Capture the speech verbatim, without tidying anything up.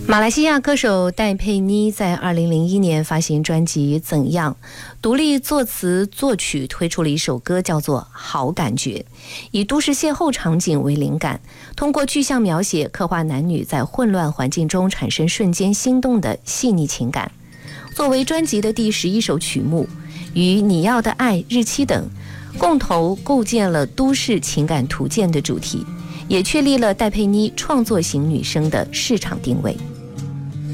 马来西亚歌手戴佩妮在二零零一年发行专辑《怎样》，独立作词作曲推出了一首歌，叫做《好感觉》，以都市邂逅场景为灵感，通过具象描写刻画男女在混乱环境中产生瞬间心动的细腻情感。作为专辑的第十一首曲目，与你要的爱、日期等，共同构建了都市情感图鉴的主题，也确立了戴佩妮创作型女声的市场定位。